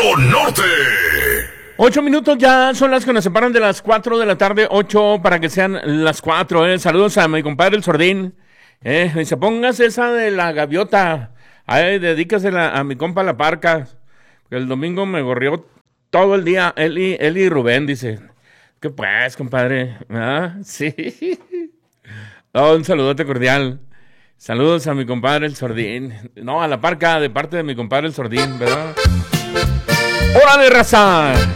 Polo Norte. 8 minutos ya son las que nos separan de las 4 de la tarde, 8 para que sean las 4. Saludos a mi compadre el Sordín. Dice, pongas esa de la gaviota. Dedícasela a mi compa La Parca. Que el domingo me gorrió todo el día. Él y Rubén, dice. ¿Qué pues, compadre? ¿Ah? Sí. Un saludote cordial. Saludos a mi compadre el Sordín. No, a La Parca, de parte de mi compadre el Sordín, ¿verdad? ¡Órale, raza!